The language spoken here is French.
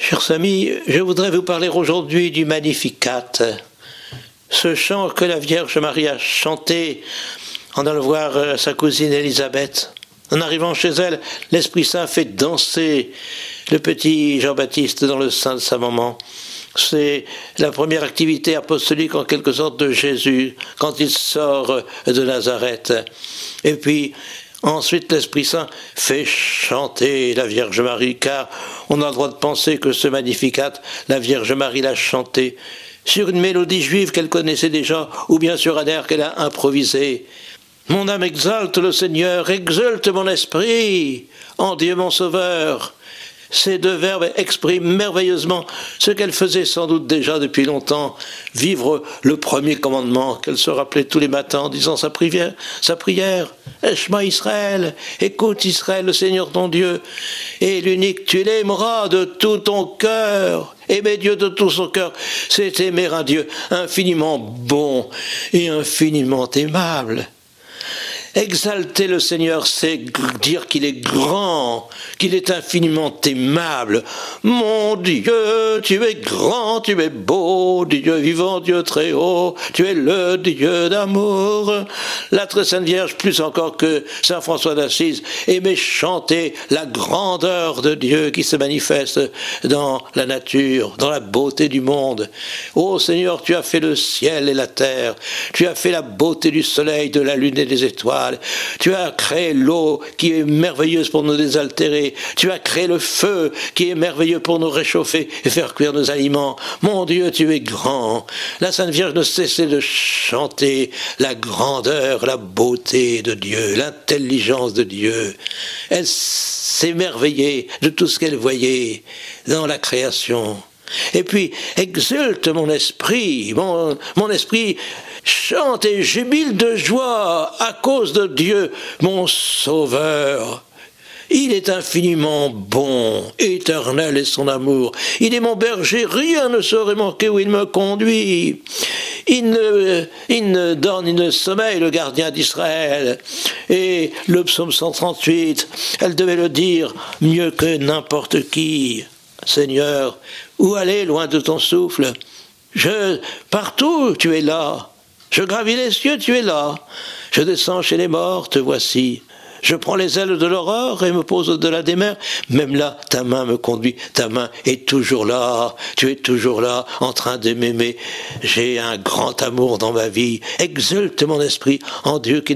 Chers amis, je voudrais vous parler aujourd'hui du Magnificat, ce chant que la Vierge Marie a chanté en allant voir sa cousine Élisabeth. En arrivant chez elle, l'Esprit Saint fait danser le petit Jean-Baptiste dans le sein de sa maman. C'est la première activité apostolique en quelque sorte de Jésus quand il sort de Nazareth. Et puis ensuite l'Esprit Saint fait chanter la Vierge Marie, car on a le droit de penser que ce Magnificat, la Vierge Marie l'a chanté sur une mélodie juive qu'elle connaissait déjà, ou bien sur un air qu'elle a improvisé. Mon âme exalte le Seigneur, exulte mon esprit en Dieu mon Sauveur. Ces deux verbes expriment merveilleusement ce qu'elle faisait sans doute déjà depuis longtemps, vivre le premier commandement qu'elle se rappelait tous les matins en disant sa prière. Eshma Israël, écoute Israël, le Seigneur ton Dieu est l'unique, tu l'aimeras de tout ton cœur. Aimer Dieu de tout son cœur, c'est aimer un Dieu infiniment bon et infiniment aimable. Exalter le Seigneur, c'est dire qu'il est grand, qu'il est infiniment aimable. Mon Dieu, tu es grand, tu es beau, Dieu vivant, Dieu très haut, tu es le Dieu d'amour. La très sainte Vierge, plus encore que saint François d'Assise, aimait chanter la grandeur de Dieu qui se manifeste dans la nature, dans la beauté du monde. Ô Seigneur, tu as fait le ciel et la terre, tu as fait la beauté du soleil, de la lune et des étoiles. Tu as créé l'eau qui est merveilleuse pour nous désaltérer. Tu as créé le feu qui est merveilleux pour nous réchauffer et faire cuire nos aliments. Mon Dieu, tu es grand. La Sainte Vierge ne cessait de chanter la grandeur, la beauté de Dieu, l'intelligence de Dieu. Elle s'émerveillait de tout ce qu'elle voyait dans la création. Et puis, exulte mon esprit, mon esprit chante et jubile de joie à cause de Dieu, mon Sauveur. Il est infiniment bon, éternel est son amour. Il est mon berger, rien ne saurait manquer où il me conduit. Il ne dort ni ne sommeille, le gardien d'Israël. Et le psaume 138, elle devait le dire mieux que n'importe qui. Seigneur, où aller loin de ton souffle? Partout tu es là. Je gravis les cieux, tu es là. Je descends chez les morts, te voici. Je prends les ailes de l'aurore et me pose au-delà des mers. Même là, ta main me conduit. Ta main est toujours là. Tu es toujours là, en train de m'aimer. J'ai un grand amour dans ma vie. Exulte mon esprit en Dieu qui